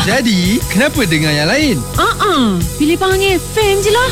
Jadi, kenapa dengar yang lain? Pilih Pahang FM je lah.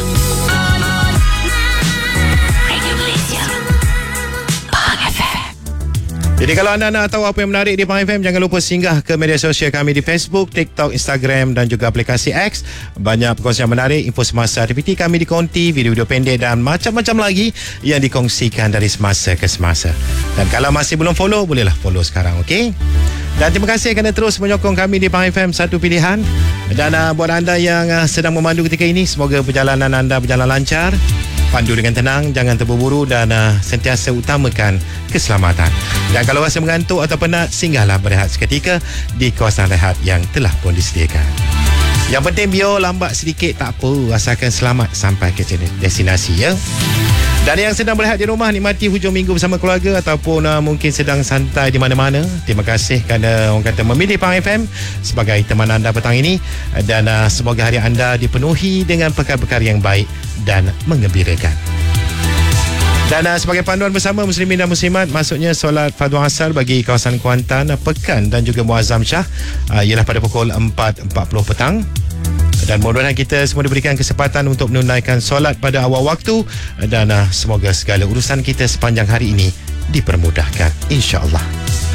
Jadi kalau anda nak tahu apa yang menarik di Pahang FM, jangan lupa singgah ke media sosial kami di Facebook, TikTok, Instagram dan juga aplikasi X. Banyak perkongsian menarik, info semasa aktiviti kami dikonti, video-video pendek dan macam-macam lagi yang dikongsikan dari semasa ke semasa. Dan kalau masih belum follow, bolehlah follow sekarang, okey? Dan terima kasih kerana terus menyokong kami di Pahang FM, satu pilihan. Dan buat anda yang sedang memandu ketika ini, semoga perjalanan anda berjalan lancar. Pandu dengan tenang, jangan terburu-buru dan sentiasa utamakan keselamatan. Dan kalau rasa mengantuk atau penat, singgahlah berehat seketika di kawasan rehat yang telah pun disediakan. Yang penting biar lambat sedikit tak apa, asalkan selamat sampai ke destinasi, ya. Dan yang sedang berehat di rumah, nikmati hujung minggu bersama keluarga ataupun mungkin sedang santai di mana-mana. Terima kasih kerana orang kata memilih Pahang FM sebagai teman anda petang ini. Dan semoga hari anda dipenuhi dengan perkara-perkara yang baik dan menggembirakan. Dan sebagai panduan bersama Muslimin dan Muslimat, maksudnya solat fardu asar bagi kawasan Kuantan, Pekan dan juga Muazzam Shah ialah pada pukul 4.40 petang. Dan mudah-mudahan kita semua diberikan kesempatan untuk menunaikan solat pada awal waktu. Dan semoga segala urusan kita sepanjang hari ini dipermudahkan, insya-Allah.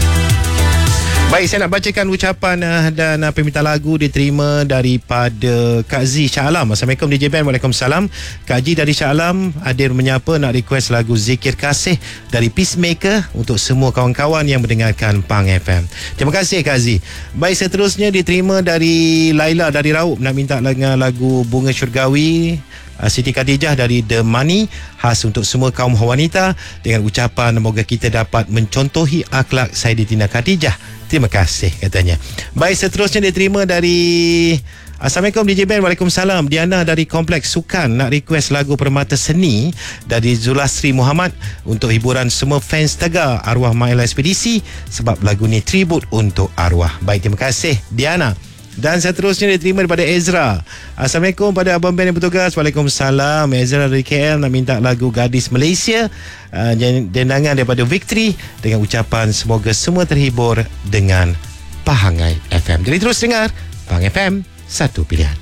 Baik, saya nak bacakan ucapan dan permintaan lagu diterima daripada Kak Z Shah Alam. Assalamualaikum DJ Ben. Waalaikumsalam. Kak Z dari Shah Alam hadir menyapa, nak request lagu Zikir Kasih dari Peacemaker untuk semua kawan-kawan yang mendengarkan Pahang FM. Terima kasih Kak Z. Baik, seterusnya diterima dari Laila dari Raup, nak minta lagu Bunga Syurgawi Siti Khadijah dari The Money, khas untuk semua kaum wanita, dengan ucapan semoga kita dapat mencontohi akhlak Sayyidatina Khadijah. Terima kasih katanya. Baik, seterusnya diterima dari Assalamualaikum DJ Ben. Waalaikumsalam. Diana dari Kompleks Sukan nak request lagu Permata Seni dari Zulastri Muhammad untuk hiburan semua fans Tegar arwah Maila Ekspedisi, sebab lagu ni tribut untuk arwah. Baik, terima kasih Diana. Dan seterusnya diterima daripada Ezra. Assalamualaikum pada Abang Ben yang bertugas. Waalaikumsalam. Ezra dari KL nak minta lagu Gadis Malaysia, dendangan daripada Victory, dengan ucapan semoga semua terhibur dengan Pahang FM. Jadi terus dengar Pahang FM, satu pilihan.